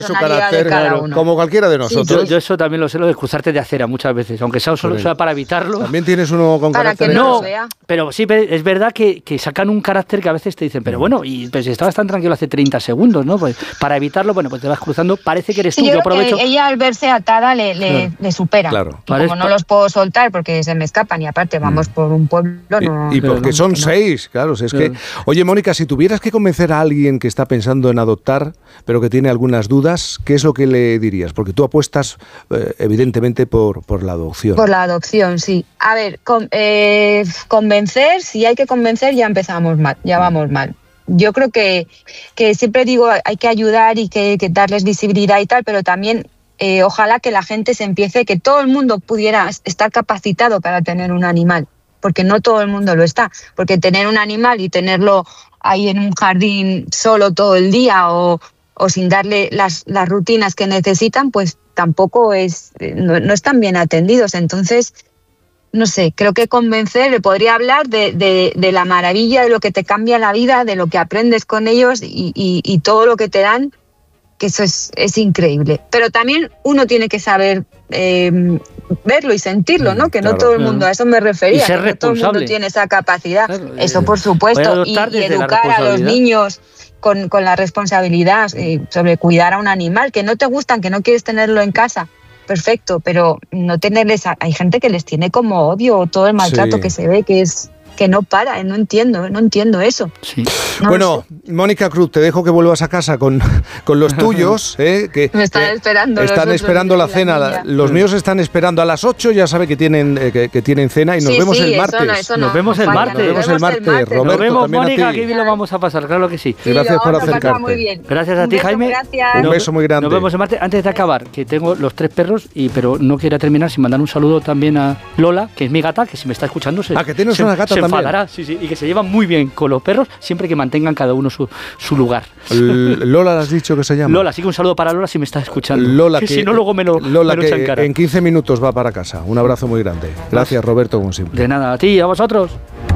su carácter, como cualquiera de nosotros. Yo eso también lo sé, lo de cruzarte de acera muchas veces, aunque sea solo sea para evitarlo. También tienes uno con para carácter. que no lo vea. Pero sí, es verdad que sacan un carácter que a veces te dicen, pero bueno, y pues si estabas tan tranquilo hace 30 segundos, ¿no? Pues para evitarlo, bueno, pues te vas cruzando, parece que eres tú. Yo aprovecho. que ella al verse atada le supera. Claro. Y como no los puedo soltar porque se me escapan y aparte vamos por un pueblo, no. Y porque son 6, claro. Es que, oye, Mónica, si tuvieras que convencer a alguien que está pensando en adoptar, pero que tiene algunas dudas, ¿qué es lo que le dirías? Porque tú apuestas, evidentemente, por la adopción. Por la adopción, sí. A ver, convencer, si hay que convencer, ya empezamos mal, ya vamos mal. Yo creo que siempre digo, hay que ayudar y que darles visibilidad y tal, pero también ojalá que la gente se empiece, que todo el mundo pudiera estar capacitado para tener un animal, porque no todo el mundo lo está, porque tener un animal y tenerlo ahí en un jardín solo todo el día o sin darle las rutinas que necesitan, pues tampoco no están bien atendidos. Entonces, no sé, creo que convencer, le podría hablar de la maravilla de lo que te cambia la vida, de lo que aprendes con ellos y todo lo que te dan, que eso es increíble. Pero también uno tiene que saber verlo y sentirlo, ¿no? Que no todo el mundo, a eso me refería, y ser que no todo el mundo tiene esa capacidad. Eso por supuesto, y educar a los niños con la responsabilidad sobre cuidar a un animal, que no te gustan, que no quieres tenerlo en casa. Perfecto, pero no tenerles... Hay gente que les tiene como odio o todo el maltrato que se ve, que no para, no entiendo eso. Sí. Bueno, Mónica Cruz, te dejo que vuelvas a casa con los tuyos. Que me están esperando. Están esperando la cena. Los míos están esperando a las 8, ya sabe que tienen cena y nos vemos el martes. Nos vemos el martes. Roberto, nos vemos, también Mónica, a ti. que bien lo vamos a pasar, claro que sí. Sí, gracias por acercarte. Muy bien. Gracias a ti, Jaime. Gracias. Un beso muy grande. Nos vemos el martes. Antes de acabar, que tengo los 3 perros, pero no quiero terminar sin mandar un saludo también a Lola, que es mi gata, que si me está escuchando que tienes una gata se también. Enfadará, sí, y que se llevan muy bien con los perros, siempre que mantengan cada uno su lugar. Lola, ¿le has dicho que se llama? Lola, sí que un saludo para Lola si me está escuchando. Lola, que si no luego me lo echan cara. En 15 minutos va para casa. Un abrazo muy grande. Gracias, Roberto, como siempre. De nada, a ti y a vosotros.